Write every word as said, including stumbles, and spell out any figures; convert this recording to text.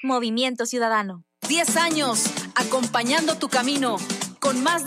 Movimiento Ciudadano. Diez años acompañando tu camino con más